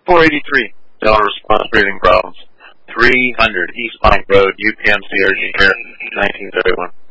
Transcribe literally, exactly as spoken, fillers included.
four eighty-three, Delta response breathing problems. three hundred East Pine Road, U P M C urgent care, nineteen thirty-one.